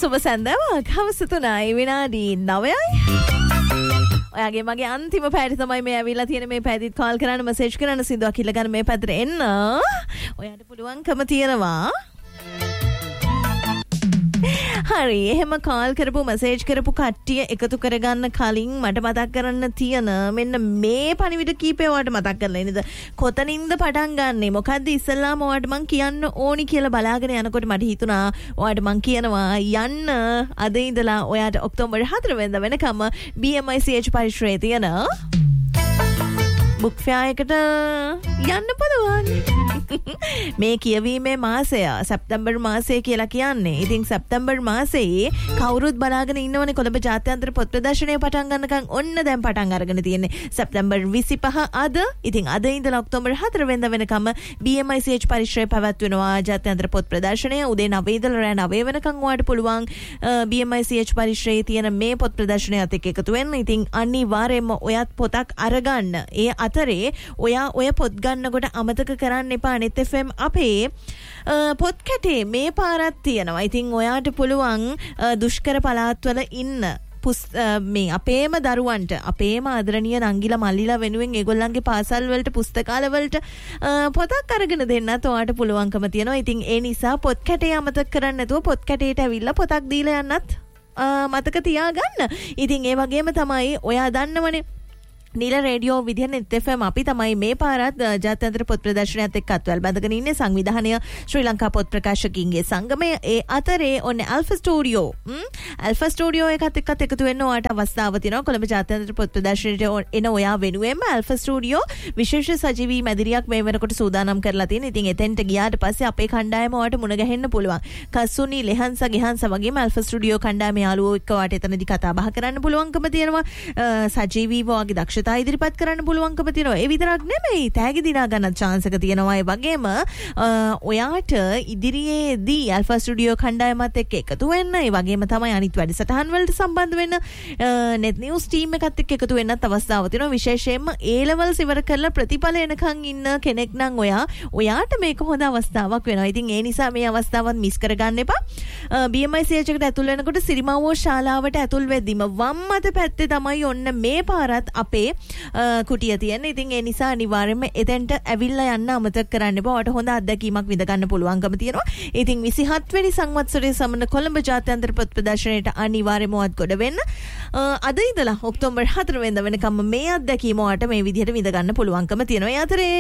සුබ සන්දාවක් හවස 3යි විනාඩි 9යි. ඔයාගේ මගේ අන්තිම පැයට තමයි මේ ඇවිල්ලා තියෙන මේ පැයදිත් කෝල් කරන්න මෙසේජ් කරන්න සින්දුවක් කියලා ගන්න මේ පැත්තට එන්න. ඔයාට පුළුවන්කම තියෙනවා. හරි එහෙම කෝල් කරපු මෙසේජ් කරපු කට්ටිය එකතු කරගන්න කලින් මට මතක් කරන්න තියෙන මෙන්න මේ පණිවිඩ කීපේ ඔයාලට මතක් කරලා නේද කොතනින්ද පටන් ගන්නෙ මොකද්ද ඉස්සෙල්ලාම ඔයාලට මං කියන්න ඕනි කියලා බලාගෙන යනකොට මට හිතුණා ඔයාලට මං කියනවා යන්න අද ඉඳලා ඔයාට ඔක්තෝබර් 4 වෙනිදා වෙනකම් BMICH පරිශ්‍රයේ තියෙන බුක් ෆෙයාර් එකට යන්න පුළුවන්. මේ කියවීමේ මාසය සැප්තැම්බර් මාසය කියලා කියන්නේ. ඉතින් සැප්තැම්බර් මාසයේ කවුරුත් බලාගෙන ඉන්නවනේ කොළඹ ජාත්‍යන්තර පොත් ප්‍රදර්ශනය පටන් ගන්නකම් ඔන්න දැන් පටන් අරගෙන තියෙන්නේ. සැප්තැම්බර් 25 අද. ඉතින් අද ඉඳලා ඔක්තෝබර් 4 වෙනිදා වෙනකම් BMICH පරිශ්‍රයේ පැවැත්වෙනවා ජාත්‍යන්තර පොත් ප්‍රදර්ශනය. උදේ 9 ඉඳලා රෑ 9 වෙනකම් ඔයාලට පුළුවන් BMICH පරිශ්‍රයේ තියෙන මේ පොත් ප්‍රදර්ශනයත් එක්ක එකතු වෙන්න. ඉතින් අනිවාර්යයෙන්ම ඔයත් පොතක් අරගන්න. ඒ අතරේ ඔයා ඔය පොත් ගන්නකොට අමතක කරන්න එපා net FM අපේ පොත් කැටේ මේ පාරක් තියෙනවා. ඉතින් ඔයාට පුළුවන් දුෂ්කර පළාත්වල ඉන්න මේ අපේම දරුවන්ට අපේම ආදරණීය නංගිලා මල්ලිලා වෙනුවෙන් ඒගොල්ලන්ගේ පාසල් වලට පුස්තකාල වලට පොතක් අරගෙන දෙන්නත් ඔයාට පුළුවන්කම තියෙනවා. ඉතින් ඒ නිසා පොත් කැටේ අමතක කරන්න නැතුව පොත් කැටේට ඇවිල්ලා පොතක් දීලා යන්නත් මතක තියාගන්න. ඉතින් ඒ වගේම තමයි ඔයා දන්නවනේ නීල රේඩියෝ විදිහට net FM අපි තමයි මේ පාරත් ජාත්‍යන්තර පොත් ප්‍රදර්ශනයත් එක්ක අත්වල් බඳගෙන ඉන්නේ සංවිධානය ශ්‍රී ලංකා පොත් ප්‍රකාශකයින්ගේ සංගමය. ඒ අතරේ ඔන්න ඇල්ෆා ස්ටුඩියෝ එකත් එක්කත් එකතු වෙන්න ඔයාට අවස්ථාව තියෙනවා. කොළඹ ජාත්‍යන්තර පොත් ප්‍රදර්ශනයට එන ඔයා වෙනුවෙන්ම ඇල්ෆා ස්ටුඩියෝ විශේෂ සජීවී මැදිරියක් මේ වෙනකොට සූදානම් කරලා තියෙනවා. ඉතින් එතෙන්ට ගියාට පස්සේ අපේ කණ්ඩායම ඔයාට මුණ ගැහෙන්න පුළුවන්. කස්සුනි ලෙහන්ස ගෙහන්ස වගේම ඇල්ෆා ස්ටුඩියෝ කණ්ඩායමේ යාළුවෝ එක්ක ඔයාට එතනදී කතා බහ කරන්න පුළුවන්කම තියෙනවා. සජීවීව වගේ දක්ෂ ඉදිරිපත් කරන්න පුළුවන්කම තියෙනවා. ඒ විතරක් නෙමෙයි තෑගි දිනා ගන්න chance එක තියෙනවා. ඒ වගේම ඔයාට ඉදිරියේදී ඇල්ෆා ස්ටුඩියෝ කණ්ඩායමත් එක්ක එකතු වෙන්න, ඒ වගේම තමයි අනිත් වැඩසටහන් වලට සම්බන්ධ වෙන්න, net news team එකත් එක්ක එකතු වෙන්නත් අවස්ථාවක් තියෙනවා. විශේෂයෙන්ම A levels ඉවර කරලා ප්‍රතිඵල එනකන් ඉන්න කෙනෙක් නම් ඔයාට මේක හොඳ අවස්ථාවක් වෙනවා. ඉතින් ඒ නිසා මේ අවස්ථාවත් මිස් කරගන්න එපා. BMICH එකට ඇතුල් වෙනකොට සිරිමාවෝ ශාලාවට ඇතුල් වෙද්දිම වම් අත පැත්තේ තමයි ඔන්න මේ පාරත් අපේ කුටිය තියෙන. ඉතින් ඒ නිසා අනිවාර්යයෙන්ම එතෙන්ට ඇවිල්ලා යන්න අමතක කරන්න එපා. ඔයාලට හොඳ අත්දැකීමක් විඳ ගන්න පුළුවන්කම තියෙනවා. ඉතින් 27 වෙනි සංවත්සරයේ සමන කොළඹ ජාත්‍යන්තර පොත් ප්‍රදර්ශනයට අනිවාර්යයෙන්ම ඔයත් ගොඩ වෙන්න. අද ඉඳලා ඔක්තෝබර් 4 වෙනිදා වෙනකම් මේ අත්දැකීම ඔයාලට මේ විදිහට විඳ ගන්න පුළුවන්කම තියෙනවා. ඒ අතරේ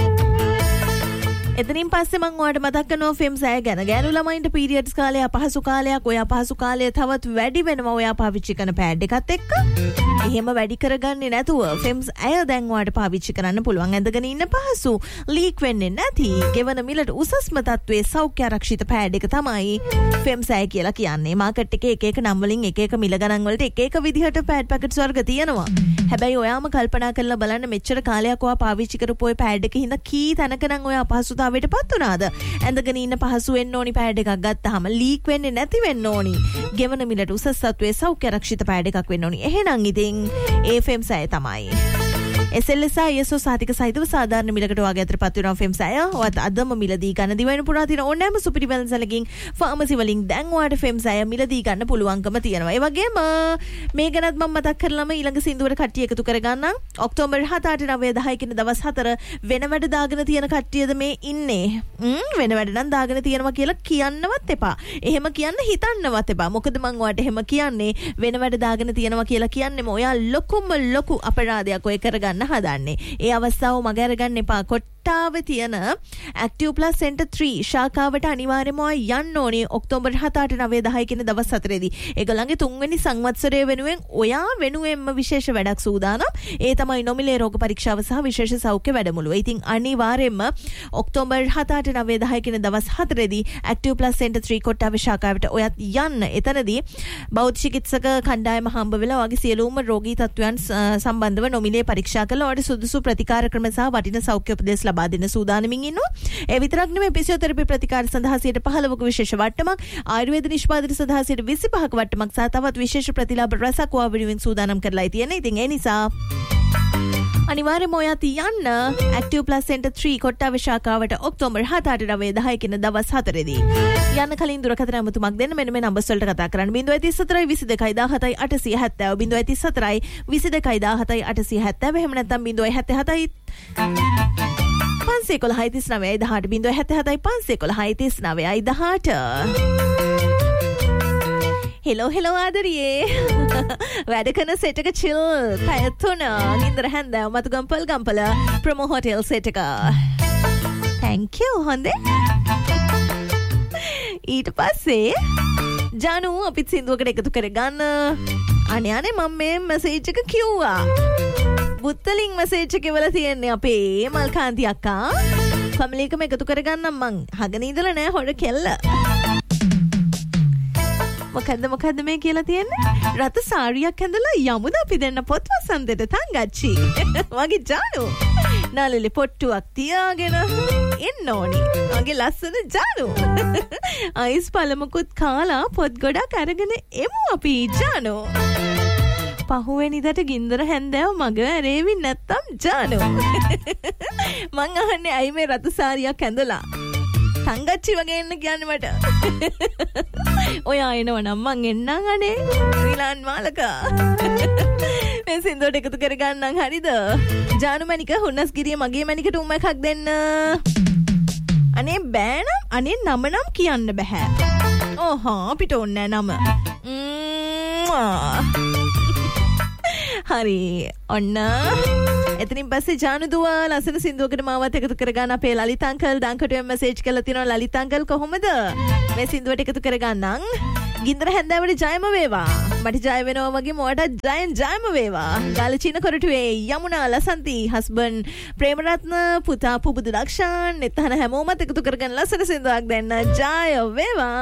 එතනින් පස්සේ මම ඔයාලට මතක් කරනවා ෆිල්ම්ස් අය ගැන. ගෑනු ළමයින්ට පීරියඩ්ස් කාලේ අපහසු කාලයක්, ඔය අපහසු කාලය තවත් වැඩි වෙනවා ඔයා පාවිච්චි කරන පෑඩ් එකත් එක්ක. එහෙම වැඩි කරගන්නේ නැතුව ෆිල්ම්ස් අය දැන් ඔයාලට පාවිච්චි කරන්න පුළුවන්. ඇඳගෙන ඉන්න පහසු, ලීක් වෙන්නේ නැති, ගෙවන මිලට උසස්ම තත්ත්වයේ සෞඛ්‍ය ආරක්ෂිත පෑඩ් එක තමයි ෆිල්ම්ස් අය කියලා කියන්නේ. මාකට් එකේ එක එක නම් වලින් එක එක මිල ගණන් වලට එක එක විදිහට පෑඩ් පැකට්ස් වර්ග තියෙනවා. හැබැයි ඔයාම කල්පනා කරලා බලන්න මෙච්චර කාලයක් ඔයා පාවිච්චි කරපු ඔය පෑඩ් එකේ හින්දා කී තැනක නම් ඔය අපහසුතාවයට පත් වුණාද? ඇඳගෙන ඉන්න පහසු වෙන්න ඕනි පෑඩ් එකක් ගත්තාම ලීක් වෙන්නේ නැති වෙන්න ඕනි. ගෙවන මිලට උසස් තත්ත්වයේ සෞඛ්‍ය ආරක්ෂිත පෑඩ් එකක් වෙන්න ඕනි. එහෙනම් ඉතින් ඒ ෆිල්ම්ස් අය තමයි. SLSI ISO සාතික සහිතව සාධාරණ මිලකට වාගේ අතරපත් වෙනවා ෆිල්ම්ස් අය. ඔයත් අදම මිලදී ගන්න දිවයින පුරා තියෙන ඕනෑම සුපිරි වැලසලකින් ෆාමසි වලින් දැන් ඔයාට ෆිල්ම්ස් අය මිලදී ගන්න පුළුවන්කම තියෙනවා. ඒ වගේම මේ ගැනත් මම මතක් කරලාම ඊළඟ සින්දුවර කට්ටිය එකතු කරගන්නම්. ඔක්තෝබර් 7 8 9 10 කියන දවස් 4 වෙන වැඩ දාගෙන තියෙන කට්ටියද මේ ඉන්නේ? වෙන වැඩ නම් දාගෙන තියෙනවා කියලා කියන්නවත් එපා. එහෙම කියන්න හිතන්නවත් එපා. මොකද මම ඔයාට එහෙම කියන්නේ වෙන වැඩ දාගෙන තියෙනවා කියලා කියන්නේම ඔයා ලොකු අපරාධයක් ඔය කරගන්න හදන්නේ. ඒ අවස්ථාව මග අරගන්න එපා. කොට්ටාවේ තියෙන Active Plus Center 3 ශාඛාවට අනිවාර්යයෙන්ම යන්න ඕනේ ඔක්තෝබර් 7 8 9 10 කියන දවස් 4ේදී. ඒගොල්ලන්ගේ 3 වෙනි සංවත්සරය වෙනුවෙන් ඔයා වෙනුවෙන්ම විශේෂ වැඩක් සූදානම්. ඒ තමයි නොමිලේ රෝග පරීක්ෂාව සහ විශේෂ සෞඛ්‍ය වැඩමුළුව. ඉතින් අනිවාර්යයෙන්ම ඔක්තෝබර් 7 8 9 10 කියන දවස් 4ේදී Active Plus Center 3 කොට්ටාවේ ශාඛාවට ඔයත් යන්න. එතනදී බෞද්ධ චිකිත්සක කණ්ඩායම හම්බ වෙලා වගේ සියලුම රෝගී තත්ත්වයන් සම්බන්ධව නොමිලේ පරීක්ෂා කළා. ඔයාලට සුදුසු ප්‍රතිකාර ක්‍රම සහ වටිනා සෞඛ්‍ය උපදෙස් ලබා දෙන සූදානමින් ඉන්නවා. ඒ විතරක් නෙමෙයි ෆිසියෝതെරපි ප්‍රතිකාර සඳහා 15ක විශේෂ වට්ටමක්, ආයුර්වේද නිෂ්පාදන සඳහා 25ක වට්ටමක් සහ තවත් විශේෂ ප්‍රතිලාභ රසක් වෙනුවෙන් සූදානම් කරලායි තියෙන්නේ. ඉතින් ඒ නිසා අනිවාර්යයෙන්ම ඔයා තියන්න Active Plus Center 3 Kottawa ශාඛාවට October 7 9 10 කින දවස් 4 දී යන්න කලින් දුරකථන අමුතුමක් දෙන්න මෙන්න මේ නම්බර්ස් වලට කතා කරන්න 034 22 17 870 034 22 17 870 එහෙම නැත්නම් 077 511 හෙලෝ ආදරියේ වැඩ කරන සෙට් එක චිල් පැය 3 නින්දර හැන්දෑව මතුගම්පල් ගම්පල ප්‍රොමෝ හොටෙල් සෙට් එක thank you හොඳේ ඊට පස්සේ ජානු අපිත් සින්දුවකට එකතු කරගන්න අනේ මම මේ මැසේජ් එක කිව්වා බුත්තලින් මැසේජ් එක වල තියෙන්නේ අපේ මල්කාන්ති අක්කා ෆැමිලි එකම එකතු කරගන්නම් මං හගෙන ඉඳලා නෑ හොර කෙල්ල මොකද්ද මේ කියලා තියෙන්නේ රත සාරියක් ඇඳලා යමුද අපි දෙන්න පොත් වසන්තෙට තංගච්චි වගේ ජානු නාලලි පොට්ටුවක් තියාගෙන එන්න ඕනි වගේ ලස්සන ජානු අයිස් පළමුකුත් කාලා පොත් ගොඩක් අරගෙන එමු අපි ජානු පහුවෙනිදට ගින්දර හැන්දෑව මග රේවි නැත්තම් ජානු මං අහන්නේ ඇයි මේ රත සාරියක් ඇඳලා සංගච්චි වගේ එන්න කියන්නේ මට. ඔයා එනවනම් මං එන්නම් අනේ. රිලාන් මාලකා. මේ සින්දුවට එකතු කරගන්නම් හරිද? ජානු මණික හුන්නස්ගිරිය මගේ මණිකට උම්ම එකක් දෙන්න. අනේ බෑනම් අනේ නම නම් කියන්න බෑ. ඕහා අපිට ඕනේ නම. හරි ඔන්න එතනින් පස්සේ ජානු දුවා ලස්සන සින්දුවකට මාවත් එකතු කරගන්න අපේ ලලිත අංකල් ඩංකටුවෙන් මැසේජ් කරලා තිනවා ලලිත අංකල් කොහොමද මේ සින්දුවට එකතු කරගන්නම් ගින්දර හැන්දෑවට ජයම වේවා මට ජය වෙනවා වගේ මොකටද ජයම වේවා ගාලචින කොරටුවේ යමුනා ලසන්ති හස්බන්ඩ් ප්‍රේමරත්න පුතා පුබුදු ලක්ෂාන් එතන හැමෝමත් එකතු කරගන්න ලස්සන සින්දුවක් දෙන්න ජය වේවා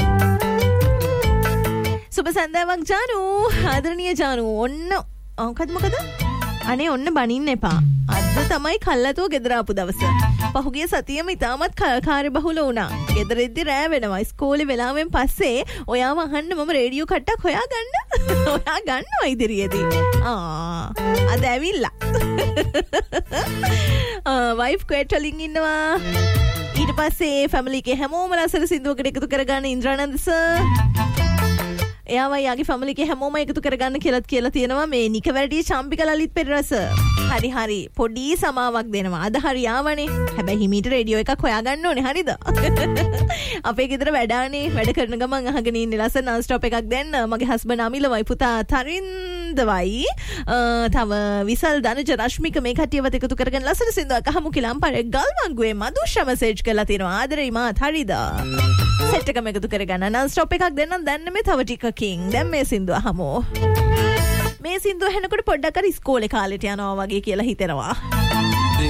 සුබ සන්දාවක් ජානු ආදරණීය ජානු ඔන්න මොකද අනේ ඔන්න බනින්න එපා අද තමයි කල්ලාතෝ ගෙදර ආපු දවස පහුගිය සතියෙම ඉතාමත් කාර්යබහුල වුණා ගෙදර ඉද්දි රෑ වෙනවා ඉස්කෝලේ වෙලාවෙන් පස්සේ ඔයාව අහන්න මම රේඩියෝ කට්ටක් හොයාගන්න ඔයා ගන්නවා ඉදිරියේදී අද ඇවිල්ලා වයිෆ් ක්වේට් වලින් ඉන්නවා ඊට පස්සේ ෆැමිලි එකේ හැමෝම ලස්සන සින්දුවකට එකතු කරගන්න ඉන්ද්‍රානන්ද සර් එයාව යාගේ ෆැමිලි එකේ හැමෝම එකතු කරගන්න කියලා තියෙනවා මේ නිකවැරඩියේ චම්පික ලලිත් පෙරරස. හරි පොඩි සමාවක් දෙනවා. අද හරි ආවනේ. හැබැයි හිමීට රේඩියෝ එකක් හොයාගන්න ඕනේ හරිද? අපේ ගෙදර වැඩානේ වැඩ කරන ගමන් අහගෙන ඉන්නේ ලස්සන non stop එකක් දෙන්න. මගේ හස්බන්ඩ් අමිලවයි පුතා තරින්දවයි තව විසල් දනුජ රශ්මික මේ කට්ටියවත් එකතු කරගෙන ලස්සන සින්දුවක් අහමු කියලා අම්පරේ ගල්වංගුවේ මදුෂා මැසේජ් කරලා තියෙනවා. ආදරේ මාත් හරිද? සෙට් එකම එකතු කරගන්න non stop එකක් දෙන්නම් දැන් මේ තව ටිකකින් දැන් මේ සින්දුව අහමු මේ සින්දුව හෙනකොට පොඩ්ඩක් අර ඉස්කෝලේ කාලේට යනවා වගේ කියලා හිතෙනවා